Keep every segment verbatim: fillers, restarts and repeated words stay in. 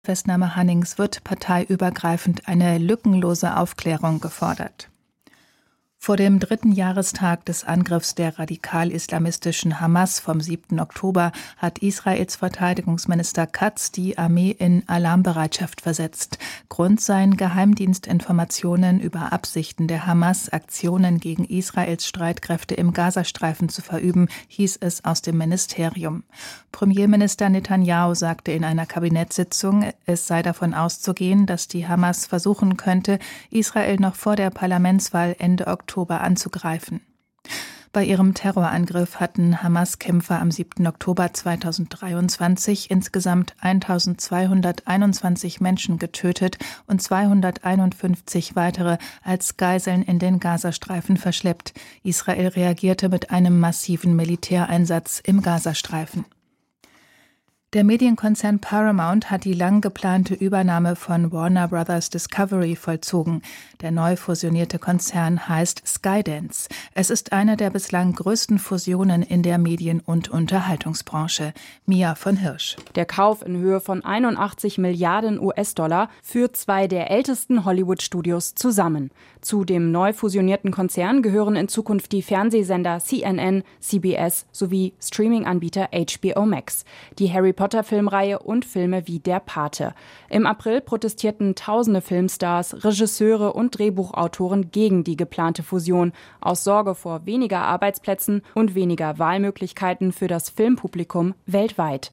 Festnahme Hannings wird parteiübergreifend eine lückenlose Aufklärung gefordert. Vor dem dritten Jahrestag des Angriffs der radikal-islamistischen Hamas vom siebten Oktober hat Israels Verteidigungsminister Katz die Armee in Alarmbereitschaft versetzt. Grund seien Geheimdienstinformationen über Absichten der Hamas, Aktionen gegen Israels Streitkräfte im Gazastreifen zu verüben, hieß es aus dem Ministerium. Premierminister Netanyahu sagte in einer Kabinettssitzung, es sei davon auszugehen, dass die Hamas versuchen könnte, Israel noch vor der Parlamentswahl Ende Oktober anzugreifen. Bei ihrem Terrorangriff hatten Hamas-Kämpfer am siebten Oktober zweitausenddreiundzwanzig insgesamt eintausendzweihunderteinundzwanzig Menschen getötet und zweihunderteinundfünfzig weitere als Geiseln in den Gazastreifen verschleppt. Israel reagierte mit einem massiven Militäreinsatz im Gazastreifen. Der Medienkonzern Paramount hat die lang geplante Übernahme von Warner Brothers Discovery vollzogen. Der neu fusionierte Konzern heißt Skydance. Es ist eine der bislang größten Fusionen in der Medien- und Unterhaltungsbranche. Mia von Hirsch. Der Kauf in Höhe von einundachtzig Milliarden U S-Dollar führt zwei der ältesten Hollywood-Studios zusammen. Zu dem neu fusionierten Konzern gehören in Zukunft die Fernsehsender C N N, C B S sowie Streaming-Anbieter H B O Max. Die Harry Potter-Filmreihe und Filme wie Der Pate. Im April protestierten tausende Filmstars, Regisseure und Drehbuchautoren gegen die geplante Fusion aus Sorge vor weniger Arbeitsplätzen und weniger Wahlmöglichkeiten für das Filmpublikum weltweit.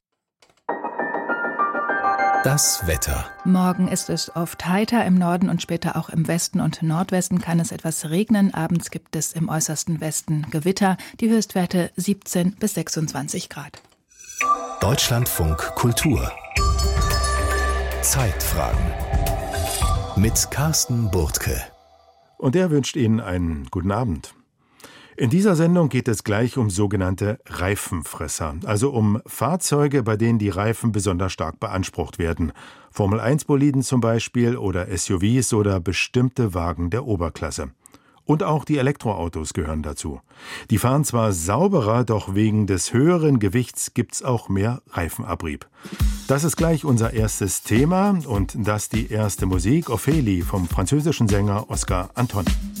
Das Wetter. Morgen ist es oft heiter, im Norden und später auch im Westen und Nordwesten kann es etwas regnen. Abends gibt es im äußersten Westen Gewitter. Die Höchstwerte siebzehn bis sechsundzwanzig Grad. Deutschlandfunk Kultur. Zeitfragen. Mit Carsten Burtke. Und er wünscht Ihnen einen guten Abend. In dieser Sendung geht es gleich um sogenannte Reifenfresser, also um Fahrzeuge, bei denen die Reifen besonders stark beansprucht werden. Formel eins Boliden zum Beispiel oder S U Vs oder bestimmte Wagen der Oberklasse. Und auch die Elektroautos gehören dazu. Die fahren zwar sauberer, doch wegen des höheren Gewichts gibt's auch mehr Reifenabrieb. Das ist gleich unser erstes Thema und das die erste Musik, Ophélie vom französischen Sänger Oscar Anton.